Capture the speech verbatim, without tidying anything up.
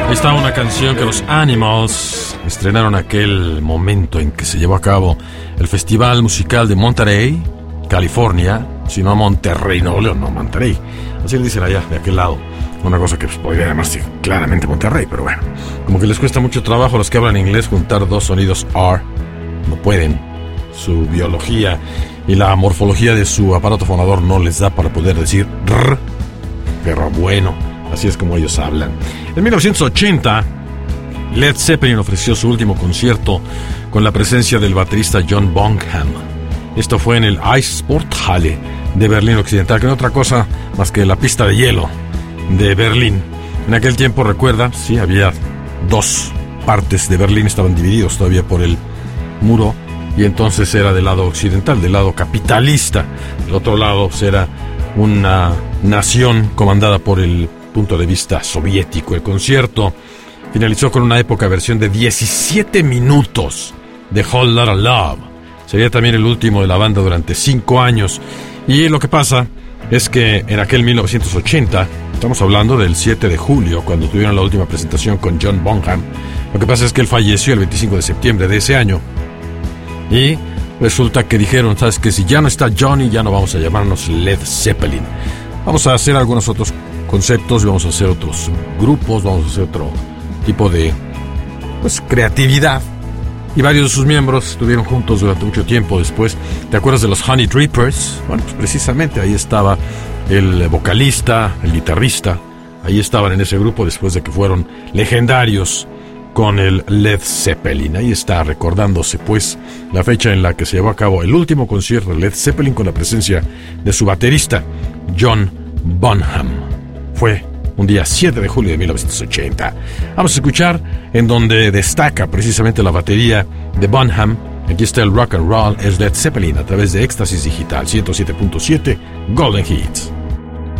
Ahí está una canción que los Animals estrenaron aquel momento en que se llevó a cabo el Festival Musical de Monterey, California, si no Monterrey, Nuevo León, no Monterey. Así le dicen allá, de aquel lado. Una cosa que pues, podría llamarse claramente Monterrey, pero bueno. Como que les cuesta mucho trabajo a los que hablan inglés juntar dos sonidos R. No pueden. Su biología y la morfología de su aparato fonador no les da para poder decir R. Pero bueno, así es como ellos hablan. En mil novecientos ochenta, Led Zeppelin ofreció su último concierto con la presencia del baterista John Bonham. Esto fue en el Eissporthalle de Berlín Occidental, que no es otra cosa más que la pista de hielo de Berlín. En aquel tiempo, recuerda, sí, había dos partes de Berlín, estaban divididos todavía por el muro, y entonces era del lado occidental, del lado capitalista. Del otro lado era una nación comandada por el punto de vista soviético. El concierto finalizó con una época versión de diecisiete minutos de Whole Lotta Love. Sería también el último de la banda durante cinco años. Y lo que pasa es que en aquel mil novecientos ochenta, estamos hablando del siete de julio, cuando tuvieron la última presentación con John Bonham, lo que pasa es que él falleció el veinticinco de septiembre de ese año. Y resulta que dijeron, ¿sabes qué? Si ya no está Johnny, ya no vamos a llamarnos Led Zeppelin. Vamos a hacer algunos otros conceptos, vamos a hacer otros grupos, vamos a hacer otro tipo de pues creatividad. Y varios de sus miembros estuvieron juntos durante mucho tiempo después. ¿Te acuerdas de los Honey Drippers? Bueno, pues precisamente ahí estaba el vocalista, el guitarrista. Ahí estaban en ese grupo después de que fueron legendarios con el Led Zeppelin. Ahí está recordándose pues la fecha en la que se llevó a cabo el último concierto de Led Zeppelin con la presencia de su baterista John Bonham. Fue un día siete de julio de mil novecientos ochenta. Vamos a escuchar en donde destaca precisamente la batería de Bonham. Aquí está el rock and roll, es Led Zeppelin a través de Éxtasis Digital ciento siete punto siete Golden Hits.